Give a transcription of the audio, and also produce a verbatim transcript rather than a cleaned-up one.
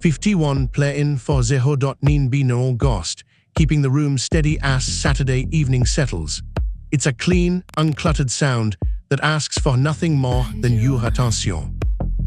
fifty-one play in for zero point nine bino Ghost, keeping the room steady as Saturday evening settles. It's a clean, uncluttered sound that asks for nothing more than your attention.